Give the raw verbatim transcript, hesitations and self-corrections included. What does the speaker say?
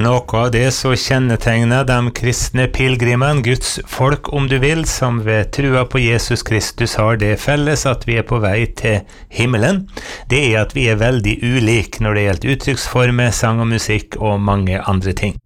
Noe av det så kjennetegner de kristne pilgrimene, Guds folk om du vil, som ved trua på Jesus Kristus har det felles at vi er på vei til himmelen. Det er at vi er veldig ulike når det gjelder uttrykksformer, sang og musikk og mange andre ting.